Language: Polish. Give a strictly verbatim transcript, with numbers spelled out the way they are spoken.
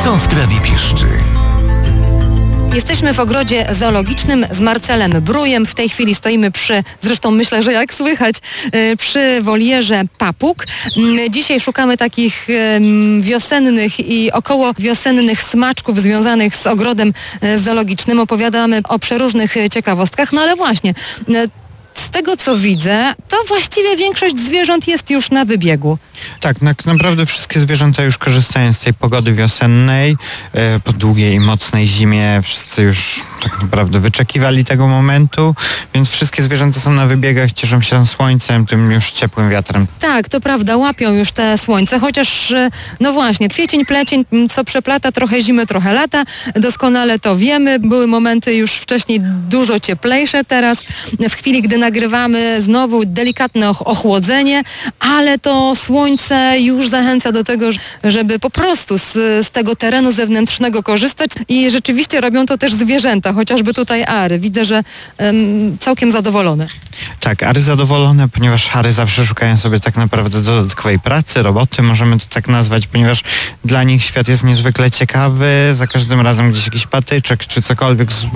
Co w trawie piszczy? Jesteśmy w ogrodzie zoologicznym z Marcelem Brujem. W tej chwili stoimy przy, zresztą myślę, że jak słychać, przy wolierze papug. Dzisiaj szukamy takich wiosennych i około wiosennych smaczków związanych z ogrodem zoologicznym. Opowiadamy o przeróżnych ciekawostkach, no ale właśnie, z tego co widzę, to właściwie większość zwierząt jest już na wybiegu. Tak, tak naprawdę wszystkie zwierzęta już korzystają z tej pogody wiosennej. E, po długiej i mocnej zimie wszyscy już tak naprawdę wyczekiwali tego momentu, więc wszystkie zwierzęta są na wybiegach, cieszą się słońcem, tym już ciepłym wiatrem. Tak, to prawda, łapią już te słońce, chociaż no właśnie, kwiecień, plecień, co przeplata trochę zimy, trochę lata, doskonale to wiemy. Były momenty już wcześniej dużo cieplejsze, teraz w chwili, gdy nagrywamy, znowu delikatne ochłodzenie, ale to słońce już zachęca do tego, żeby po prostu z, z tego terenu zewnętrznego korzystać i rzeczywiście robią to też zwierzęta, chociażby tutaj ary. Widzę, że um, całkiem zadowolone. Tak, ary zadowolone, ponieważ ary zawsze szukają sobie tak naprawdę dodatkowej pracy, roboty, możemy to tak nazwać, ponieważ dla nich świat jest niezwykle ciekawy, za każdym razem gdzieś jakiś patyczek czy cokolwiek